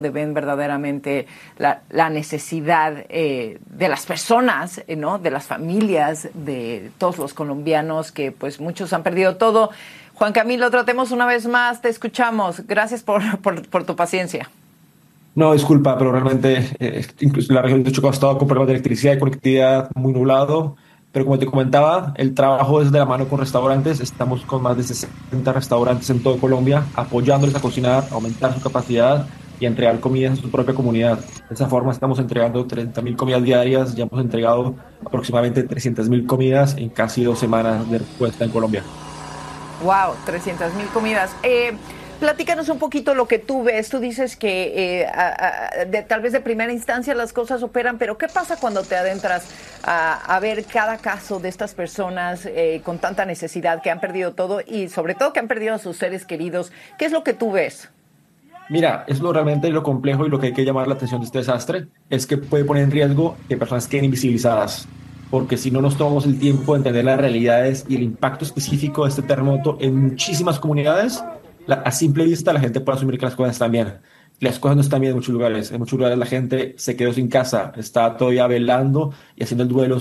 ven verdaderamente la necesidad de las personas, ¿no? De las familias, de todos los colombianos que pues muchos han perdido todo. Juan Camilo, tratemos una vez más, te escuchamos. Gracias por tu paciencia. No, disculpa, pero realmente incluso la región de Chocó ha estado con problemas de electricidad y conectividad muy nublado. Pero como te comentaba, el trabajo es de la mano con restaurantes. Estamos con más de 60 restaurantes en todo Colombia, apoyándoles a cocinar, a aumentar su capacidad y a entregar comidas a su propia comunidad. De esa forma estamos entregando 30.000 comidas diarias. Ya hemos entregado aproximadamente 300.000 comidas en casi 2 semanas de respuesta en Colombia. Wow, 300,000 comidas. Platícanos un poquito lo que tú ves. Tú dices que tal vez de primera instancia las cosas operan, pero ¿qué pasa cuando te adentras a ver cada caso de estas personas con tanta necesidad, que han perdido todo y sobre todo que han perdido a sus seres queridos? ¿Qué es lo que tú ves? Mira, es realmente lo complejo y lo que hay que llamar la atención de este desastre es que puede poner en riesgo que personas queden invisibilizadas, porque si no nos tomamos el tiempo de entender las realidades y el impacto específico de este terremoto en muchísimas comunidades, a simple vista la gente puede asumir que las cosas están bien. Las cosas no están bien en muchos lugares. En muchos lugares la gente se quedó sin casa, está todavía velando y haciendo el duelo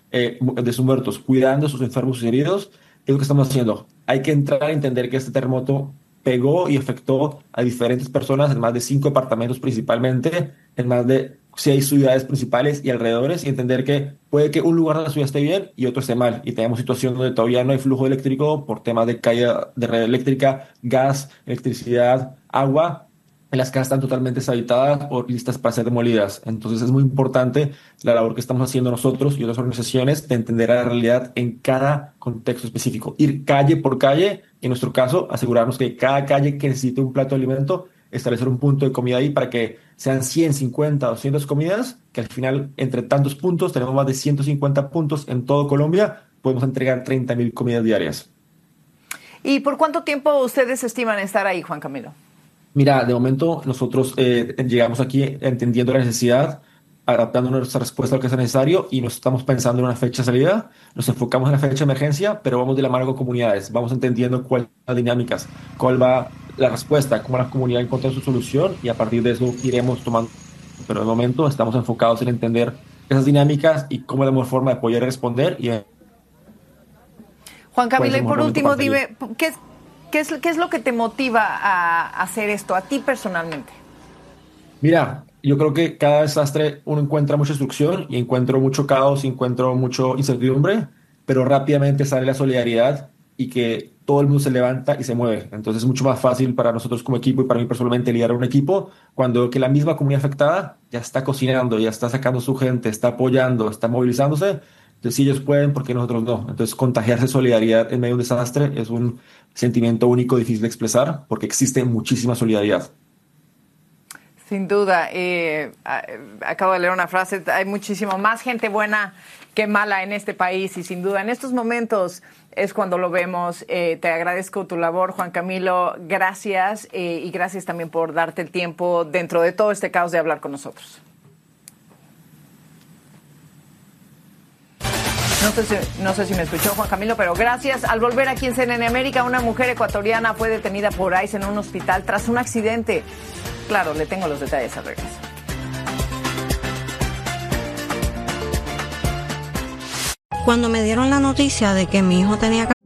de sus muertos, cuidando a sus enfermos, sus heridos. Es lo que estamos haciendo. Hay que entrar a entender que este terremoto pegó y afectó a diferentes personas en más de 5 departamentos principalmente, en más de 6 ciudades principales y alrededores, y entender que puede que un lugar de la ciudad esté bien y otro esté mal. Y tenemos situaciones donde todavía no hay flujo eléctrico por temas de caída de red eléctrica, gas, electricidad, agua. Las casas están totalmente deshabitadas o listas para ser demolidas. Entonces es muy importante la labor que estamos haciendo nosotros y otras organizaciones de entender la realidad en cada contexto específico. Ir calle por calle, en nuestro caso, asegurarnos que cada calle que necesite un plato de alimento, establecer un punto de comida ahí para que sean 100, 50, 200 comidas, que al final, entre tantos puntos, tenemos más de 150 puntos en todo Colombia, podemos entregar 30.000 comidas diarias. ¿Y por cuánto tiempo ustedes estiman estar ahí, Juan Camilo? Mira, de momento nosotros llegamos aquí entendiendo la necesidad, adaptando nuestra respuesta a lo que es necesario y nos estamos pensando en una fecha de salida. Nos enfocamos en la fecha de emergencia, pero vamos de la mano con comunidades. Vamos entendiendo cuáles son las dinámicas, cuál va la respuesta, cómo la comunidad encuentra su solución y a partir de eso iremos tomando. Pero de momento estamos enfocados en entender esas dinámicas y cómo es la mejor forma de poder responder y Juan cuál es Camilo, y el mejor por momento último, para salir. dime, ¿qué es lo que te motiva a hacer esto, a ti personalmente? Mira, yo creo que cada desastre uno encuentra mucha destrucción y encuentro mucho caos y encuentro mucha incertidumbre, pero rápidamente sale la solidaridad y que todo el mundo se levanta y se mueve. Entonces es mucho más fácil para nosotros como equipo y para mí personalmente liderar un equipo cuando veo que la misma comunidad afectada ya está cocinando, ya está sacando su gente, está apoyando, está movilizándose. Entonces si ellos pueden, ¿por qué nosotros no? Entonces contagiarse de solidaridad en medio de un desastre es un sentimiento único, difícil de expresar, porque existe muchísima solidaridad. Sin duda, acabo de leer una frase, hay muchísimo más gente buena que mala en este país y sin duda en estos momentos es cuando lo vemos. Te agradezco tu labor, Juan Camilo, gracias y gracias también por darte el tiempo dentro de todo este caos de hablar con nosotros. No sé si me escuchó Juan Camilo, pero gracias. Al volver aquí en CNN América, una mujer ecuatoriana fue detenida por ICE en un hospital tras un accidente. Claro, le tengo los detalles al regreso. Cuando me dieron la noticia de que mi hijo tenía